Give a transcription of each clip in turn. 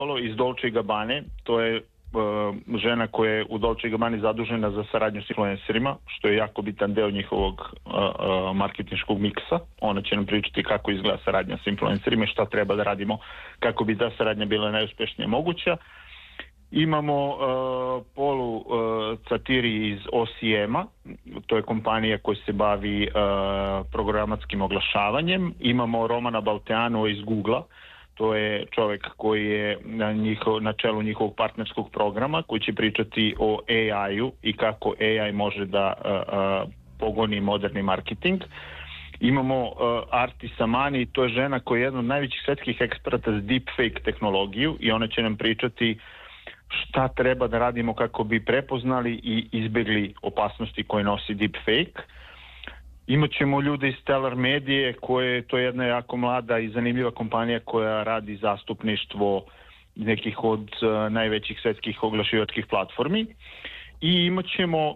iz Dolce & Gabbane. To je žena koja je u Dolce & Gabbani zadužena za saradnju s influencerima, što je jako bitan deo njihovog marketinškog miksa. Ona će nam pričati kako izgleda saradnja s influencerima i šta treba da radimo kako bi ta saradnja bila najuspešnija moguća. Imamo Polu Catiri iz OCM-a, to je kompanija koja se bavi programatskim oglašavanjem. Imamo Romana Balteanu iz Google-a, to je čovjek koji je na čelu njihovog partnerskog programa, koji će pričati o AI-u i kako AI može da pogoni moderni marketing. Imamo Arti Samani, to je žena koja je jedna od najvećih svetskih eksperata za deepfake tehnologiju i ona će nam pričati šta treba da radimo kako bi prepoznali i izbjegli opasnosti koje nosi deepfake. Imaćemo ljude iz Stellar Medije, to je jedna jako mlada i zanimljiva kompanija koja radi zastupništvo nekih od najvećih svetskih oglašivačkih platformi. I imaćemo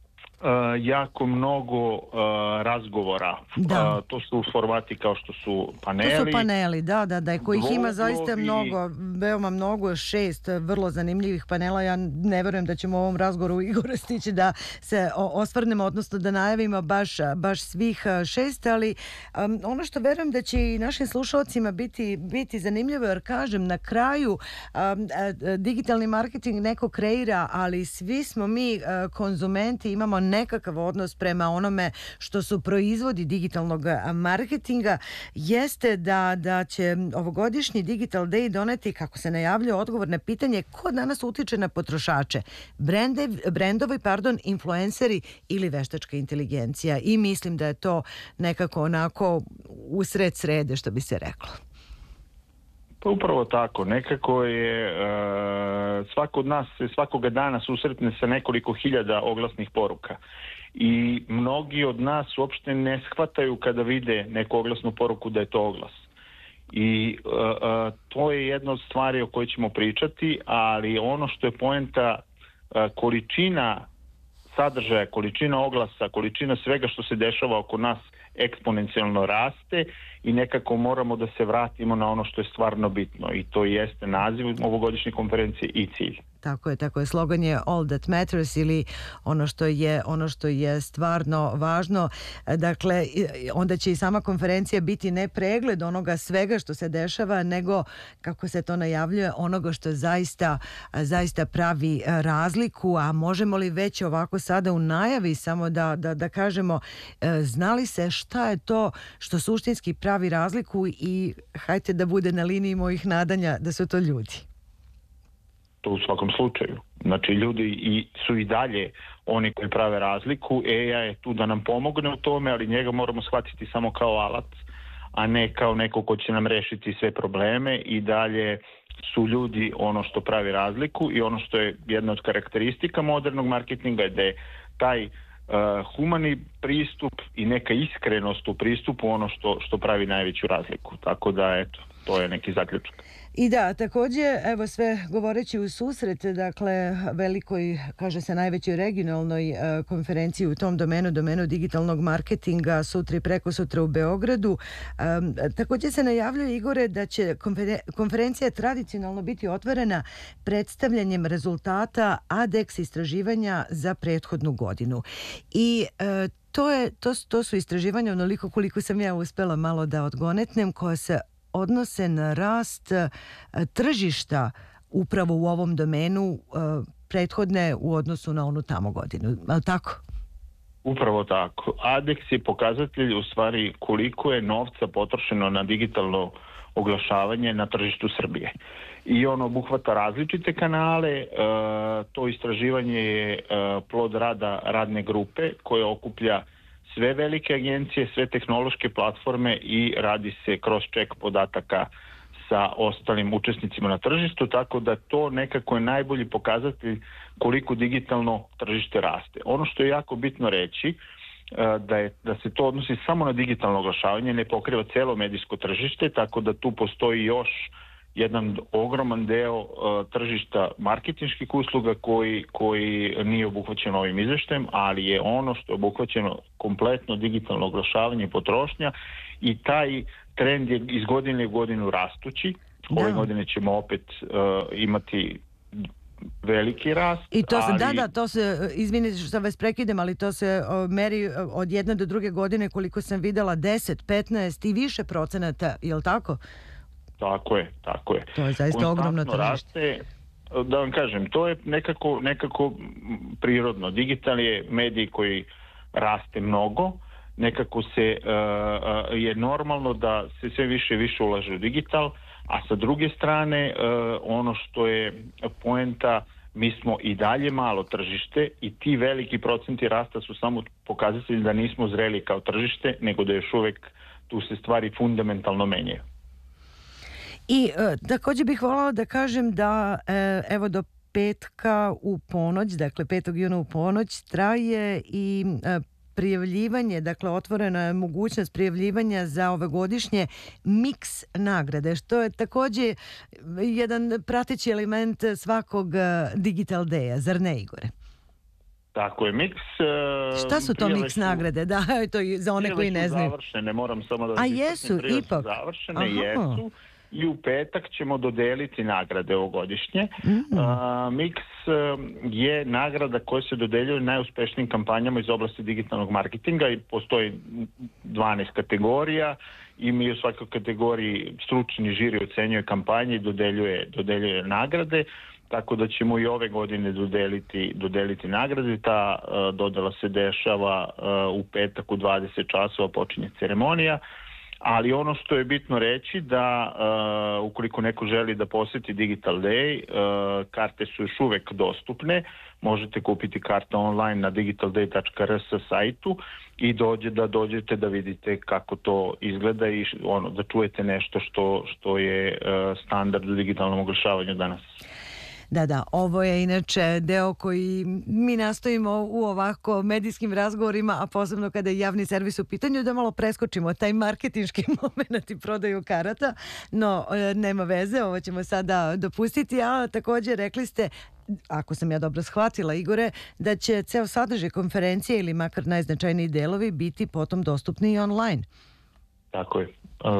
jako mnogo razgovora. To su formati kao što su paneli. To su paneli, da, kojih ima zaista mnogo, veoma mnogo, 6 vrlo zanimljivih panela. Ja ne verujem da ćemo u ovom razgovoru, Igor, stići da se osvrnemo, odnosno da najavimo baš svih 6, ali ono što verujem da će i našim slušalcima biti zanimljivo, jer kažem, na kraju digitalni marketing neko kreira, ali svi smo mi konzumenti, imamo nekakav odnos prema onome što su proizvodi digitalnog marketinga. Jeste da će ovogodišnji Digital Day doneti, kako se najavljuje, odgovor na pitanje ko danas utiče na potrošače, brendovi, influenceri ili veštačka inteligencija, i mislim da je to nekako onako usred srede, što bi se reklo. Pa upravo tako, nekako je svako od nas se svakoga dana susretne sa nekoliko hiljada oglasnih poruka i mnogi od nas uopšte ne shvataju kada vide neku oglasnu poruku da je to oglas. I to je jedna od stvari o kojoj ćemo pričati, ali ono što je poenta, količina sadržaja, količina oglasa, količina svega što se dešava oko nas eksponencijalno raste i nekako moramo da se vratimo na ono što je stvarno bitno, i to jeste naziv ovogodišnje konferencije i cilj. Tako je, slogan je All That Matters, ili ono što je stvarno važno. Dakle, onda će i sama konferencija biti ne pregled onoga svega što se dešava, nego, kako se to najavljuje, onoga što zaista pravi razliku. A možemo li već ovako sada u najavi samo da kažemo, znali se šta je to što suštinski pravi razliku, i hajte da bude na liniji mojih nadanja da su to ljudi. To u svakom slučaju. Znači, ljudi su i dalje oni koji prave razliku. AI je tu da nam pomogne u tome, ali njega moramo shvatiti samo kao alat, a ne kao neko ko će nam rešiti sve probleme. I dalje su ljudi ono što pravi razliku, i ono što je jedna od karakteristika modernog marketinga je da je taj humani pristup i neka iskrenost u pristupu ono što pravi najveću razliku. Tako da, eto, to je neki zaključak. I da, također, evo, sve govoreći u susret, dakle, velikoj, kaže se, najvećoj regionalnoj konferenciji u tom domenu digitalnog marketinga sutra i prekosutra u Beogradu. Također se najavljuje, Igore, da će konferencija tradicionalno biti otvorena predstavljanjem rezultata ADEX istraživanja za prethodnu godinu. I to su istraživanja, onoliko koliko sam ja uspela malo da odgonetnem, koja se odnose na rast tržišta upravo u ovom domenu prethodne u odnosu na onu tamo godinu. Je li tako? Upravo tako. ADEX je pokazatelj u stvari koliko je novca potrošeno na digitalno oglašavanje na tržištu Srbije. I on obuhvata različite kanale. To istraživanje je plod rada radne grupe koja okuplja sve velike agencije, sve tehnološke platforme i radi se cross-check podataka sa ostalim učesnicima na tržištu, tako da to nekako je najbolji pokazatelj koliko digitalno tržište raste. Ono što je jako bitno reći, da se to odnosi samo na digitalno oglašavanje, ne pokriva celo medijsko tržište, tako da tu postoji još jedan ogroman deo tržišta marketinških usluga koji nije obuhvaćen ovim izveštajem, ali je ono što je obuhvaćeno kompletno digitalno oglašavanje i potrošnja, i taj trend je iz godine u godinu rastući. Ove godine ćemo opet imati veliki rast. I to se, to se, izvini što vas prekidem, ali to se meri od jedne do druge godine, koliko sam videla, 10, 15 i više procenata, je li tako? Tako je. To je zaista ogromno tržište. Da vam kažem, to je nekako prirodno. Digital je medij koji raste mnogo, nekako je normalno da se sve više i više ulaže u digital, a sa druge strane ono što je poenta, mi smo i dalje malo tržište i ti veliki procenti rasta su samo pokazatelji da nismo zreli kao tržište, nego da još uvek tu se stvari fundamentalno menjaju. I također bih voljela da kažem da evo do petka u ponoć, dakle 5. juna u ponoć, traje i prijavljivanje, dakle otvorena je mogućnost prijavljivanja za ovogodišnje Mix nagrade, što je također jedan prateći element svakog Digital Daya, zar ne, Igore? Tako je, Mix... Šta su to Mix nagrade? Da, to je za one koji ne znaju. Završene, moram samo da... A jesu, ipak? Završene, jesu. I u petak ćemo dodeliti nagrade ovogodišnje. Mix je nagrada koja se dodeljuje najuspešnijim kampanjama iz oblasti digitalnog marketinga i postoji 12 kategorija i mi u svakoj kategoriji stručni žiri ocenjuje kampanje i dodeljuje nagrade, tako da ćemo i ove godine dodeliti nagrade. Ta dodela se dešava u petak u 20 časova, počinje ceremonija. Ali ono što je bitno reći da ukoliko neko želi da poseti Digital Day, karte su još uvek dostupne, možete kupiti karte online na digitalday.rs sajtu i dođete da vidite kako to izgleda i da čujete nešto što je standard u digitalnom oglašavanju danas. Da, ovo je inače deo koji mi nastojimo u ovako medijskim razgovorima, a posebno kada je javni servis u pitanju, da malo preskočimo taj marketinški moment i prodaju karata, no nema veze, ovo ćemo sada dopustiti, a također rekli ste, ako sam ja dobro shvatila, Igore, da će ceo sadržaj konferencije ili makar najznačajniji delovi biti potom dostupni i online. Tako je.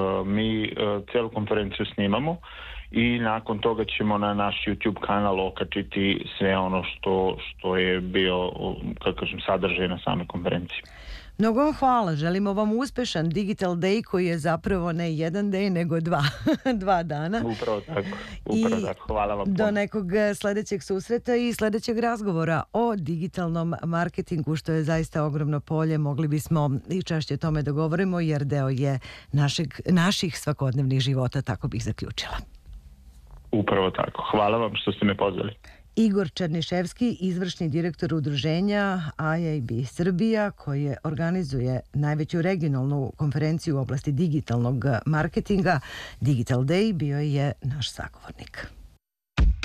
Mi celu konferenciju snimamo i nakon toga ćemo na naš YouTube kanal okačiti sve ono što je bio, kako kažem, sadržaj na same konferenciji. Mnogo vam hvala. Želimo vam uspešan Digital Day koji je zapravo ne jedan day, nego dva dana. Upravo tako. Hvala vam. Do nekog sljedećeg susreta i sljedećeg razgovora o digitalnom marketingu, što je zaista ogromno polje. Mogli bismo i češće o tome da govorimo, jer deo je naših svakodnevnih života, tako bih zaključila. Upravo tako. Hvala vam što ste me pozvali. Igor Černiševski, izvršni direktor udruženja IAB Srbija, koje organizuje najveću regionalnu konferenciju u oblasti digitalnog marketinga, Digital Day, bio je naš sagovornik.